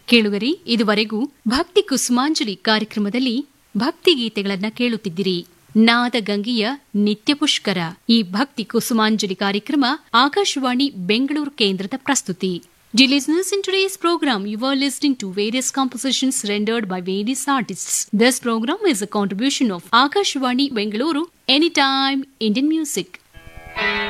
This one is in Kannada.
ಕೇಳುಗರಿ, ಇದುವರೆಗೂ ಭಕ್ತಿ ಕುಸುಮಾಂಜಲಿ ಕಾರ್ಯಕ್ರಮದಲ್ಲಿ ಭಕ್ತಿ ಗೀತೆಗಳನ್ನ ಕೇಳುತ್ತಿದ್ದಿರಿ. ನಾದಗಂಗೆಯ ನಿತ್ಯ ಪುಷ್ಕರ. ಈ ಭಕ್ತಿ ಕುಸುಮಾಂಜಲಿ ಕಾರ್ಯಕ್ರಮ ಆಕಾಶವಾಣಿ ಬೆಂಗಳೂರು ಕೇಂದ್ರದ ಪ್ರಸ್ತುತಿ. Dear listeners, in today's program, you were listening to various compositions rendered by various artists. This program is a contribution of Akashvani Bengaluru, Anytime Indian Music.